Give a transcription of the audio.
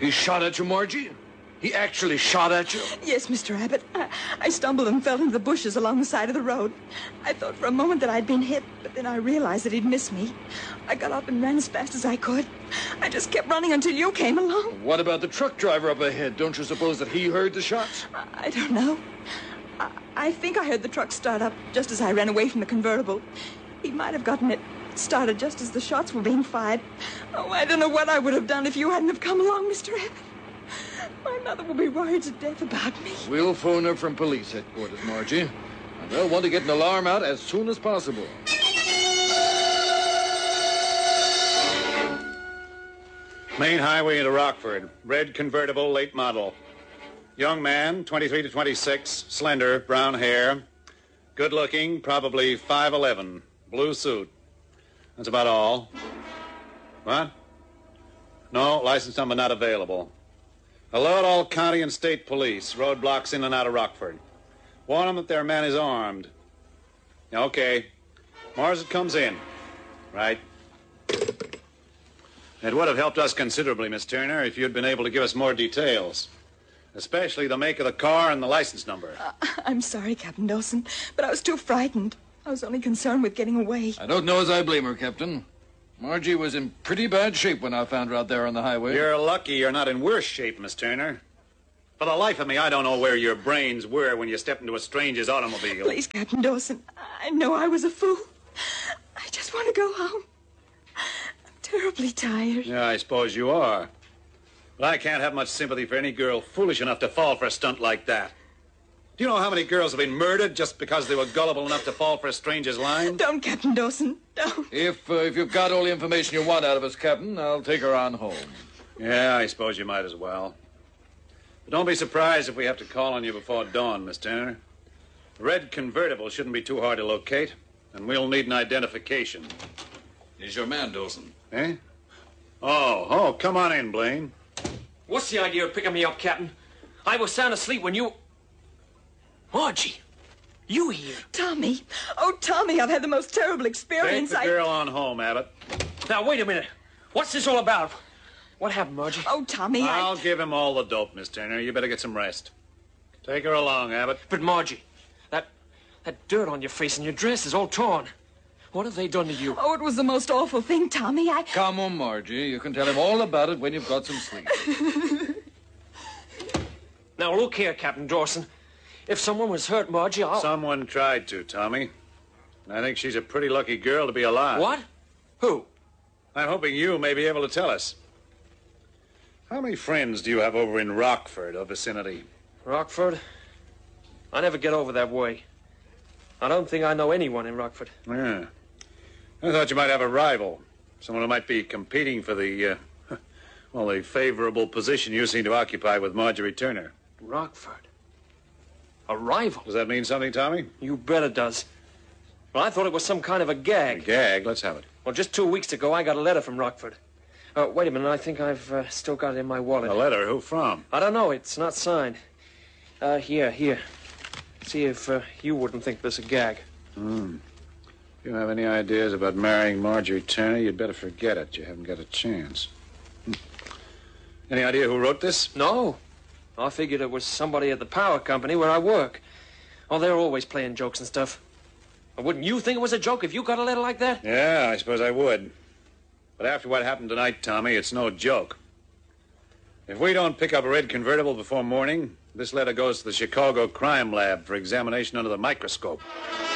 He shot at you, Margie? He actually shot at you? Yes, Mr. Abbott. I stumbled and fell into the bushes along the side of the road. I thought for a moment that I'd been hit, but then I realized that he'd missed me. I got up and ran as fast as I could. I just kept running until you came along. What about the truck driver up ahead? Don't you suppose that he heard the shots? I don't know. I think I heard the truck start up just as I ran away from the convertible. He might have gotten it started just as the shots were being fired. Oh, I don't know what I would have done if you hadn't have come along, Mr. Abbott. My mother will be worried to death about me. We'll phone her from police headquarters, Margie. And they'll want to get an alarm out as soon as possible. Main highway into Rockford. Red convertible, late model. Young man, 23 to 26, slender, brown hair. Good looking, probably 5'11", blue suit. That's about all. What? No, license number not available. Alert all county and state police. Roadblocks in and out of Rockford. Warn them that their man is armed. Okay. Mars comes in. Right. It would have helped us considerably, Miss Turner, if you'd been able to give us more details. Especially the make of the car and the license number. I'm sorry, Captain Dawson, but I was too frightened. I was only concerned with getting away. I don't know as I blame her, Captain. Margie was in pretty bad shape when I found her out there on the highway. You're lucky you're not in worse shape, Miss Turner. For the life of me, I don't know where your brains were when you stepped into a stranger's automobile. Please, Captain Dawson, I know I was a fool. I just want to go home. I'm terribly tired. Yeah, I suppose you are. But I can't have much sympathy for any girl foolish enough to fall for a stunt like that. Do you know how many girls have been murdered just because they were gullible enough to fall for a stranger's line? Don't, Captain Dawson, don't. If you've got all the information you want out of us, Captain, I'll take her on home. Yeah, I suppose you might as well. But don't be surprised if we have to call on you before dawn, Miss Turner. The red convertible shouldn't be too hard to locate, and we'll need an identification. Here's your man, Dawson. Eh? Oh, come on in, Blaine. What's the idea of picking me up, Captain? I was sound asleep when you... Margie, you here? Tommy. Oh, Tommy, I've had the most terrible experience. Take the girl on home, Abbott. Now, wait a minute. What's this all about? What happened, Margie? Oh, Tommy, I'll give him all the dope, Miss Turner. You better get some rest. Take her along, Abbott. But, Margie, that dirt on your face and your dress is all torn. What have they done to you? Oh, it was the most awful thing, Tommy. Come on, Margie. You can tell him all about it when you've got some sleep. Now, look here, Captain Dawson. If someone was hurt, Margie, I'll... Someone tried to, Tommy. I think she's a pretty lucky girl to be alive. What? Who? I'm hoping you may be able to tell us. How many friends do you have over in Rockford or vicinity? Rockford? I never get over that way. I don't think I know anyone in Rockford. Yeah. I thought you might have a rival. Someone who might be competing for the, the favorable position you seem to occupy with Marjorie Turner. Rockford? A rival? Does that mean something, Tommy? You bet it does. Well, I thought it was some kind of a gag. A gag? Let's have it. Well, just 2 weeks ago, I got a letter from Rockford. Wait a minute. I think I've still got it in my wallet. A letter? Who from? I don't know. It's not signed. Here. See if you wouldn't think this a gag. If you have any ideas about marrying Marjorie Turner, you'd better forget it. You haven't got a chance. Any idea who wrote this? No. I figured it was somebody at the power company where I work. Oh, they're always playing jokes and stuff. Wouldn't you think it was a joke if you got a letter like that? Yeah, I suppose I would. But after what happened tonight, Tommy, it's no joke. If we don't pick up a red convertible before morning, this letter goes to the Chicago Crime Lab for examination under the microscope.